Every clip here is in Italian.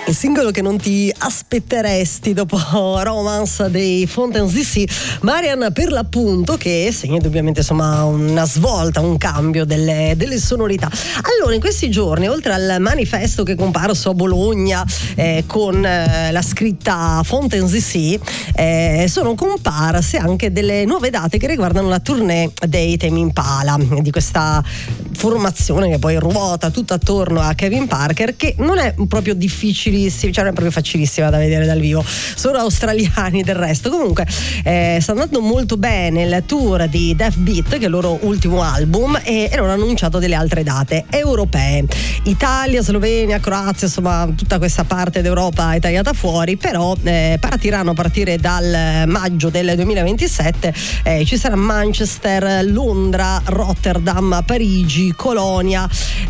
Il singolo che non ti aspetteresti dopo Romance dei Fontaines DC, Marian per l'appunto, che segna indubbiamente insomma una svolta, un cambio delle sonorità. Allora, in questi giorni, oltre al manifesto che è comparso a Bologna con la scritta Fontaines DC, sono comparse anche delle nuove date che riguardano la tournée dei Tame Impala, di questa formazione che poi ruota tutto attorno a Kevin Parker, che non è proprio difficilissima, cioè non è proprio facilissima da vedere dal vivo, sono australiani del resto. Comunque sta andando molto bene il tour di Death Beat, che è il loro ultimo album, e loro hanno annunciato delle altre date europee: Italia, Slovenia, Croazia, insomma tutta questa parte d'Europa è tagliata fuori, però partiranno a partire dal maggio del 2027. Ci sarà Manchester, Londra, Rotterdam, Parigi, Colonia,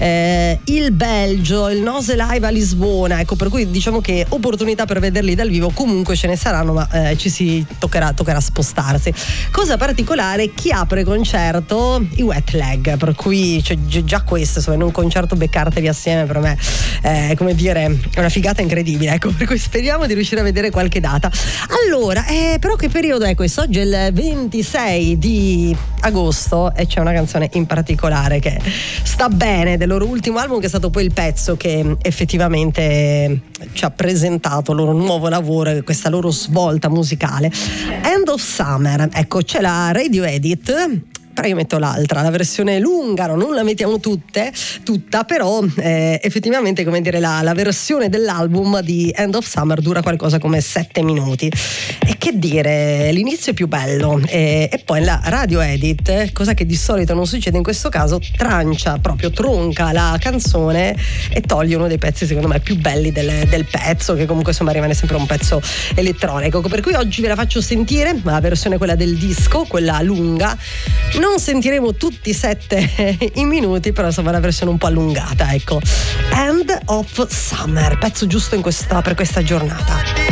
il Belgio, il Nose Live a Lisbona. Ecco, per cui diciamo che opportunità per vederli dal vivo comunque ce ne saranno, ma ci si toccherà spostarsi. Cosa particolare: chi apre il concerto? I Wet Leg, per cui cioè, già questo, insomma, in un concerto beccarteli assieme per me come dire, è una figata incredibile, ecco, per cui speriamo di riuscire a vedere qualche data. Allora, però che periodo è questo? Oggi è il 26 di agosto e c'è una canzone in particolare che sta bene del loro ultimo album, che è stato poi il pezzo che effettivamente ci ha presentato il loro nuovo lavoro e questa loro svolta musicale. End of Summer, ecco, c'è la radio edit. Però io metto l'altra, la versione lunga, non la mettiamo tutta, però effettivamente, come dire, la versione dell'album di End of Summer dura qualcosa come 7 minuti. E che dire, l'inizio è più bello e poi la radio edit, cosa che di solito non succede in questo caso, tronca la canzone e toglie uno dei pezzi secondo me più belli del pezzo, che comunque insomma rimane sempre un pezzo elettronico. Per cui oggi ve la faccio sentire, la versione quella del disco, quella lunga. Non sentiremo tutti 7 i minuti, però insomma la versione un po' allungata, ecco. End of Summer, pezzo giusto per questa giornata.